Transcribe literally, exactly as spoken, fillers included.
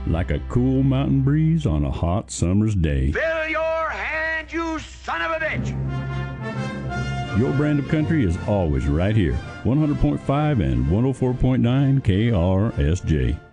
like a cool mountain breeze on a hot summer's day. Fill your hand, you son of a bitch! Your brand of country is always right here. one hundred point five and one oh four point nine K R S J.